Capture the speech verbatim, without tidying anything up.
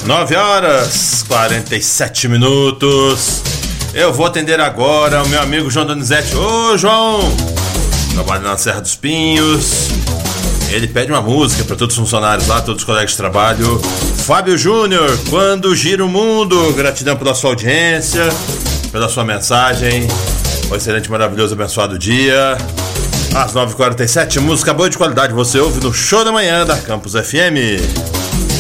nove horas, quarenta e sete minutos. Eu vou atender agora o meu amigo João Donizete. Ô, João! Trabalha na Serra dos Pinhos. Ele pede uma música para todos os funcionários lá, todos os colegas de trabalho. Fábio Júnior, Quando Gira o Mundo. Gratidão pela sua audiência, pela sua mensagem. Um excelente, maravilhoso, abençoado dia. Às nove e quarenta e sete, música boa de qualidade você ouve no Show da Manhã da Campus F M.